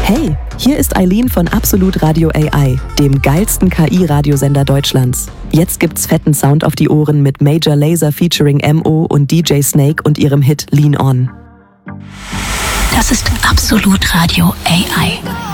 Hey, hier ist Eileen von Absolut Radio AI, dem geilsten KI-Radiosender Deutschlands. Jetzt gibt's fetten Sound auf die Ohren mit Major Lazer featuring MO und DJ Snake und ihrem Hit Lean On. Das ist Absolut Radio AI.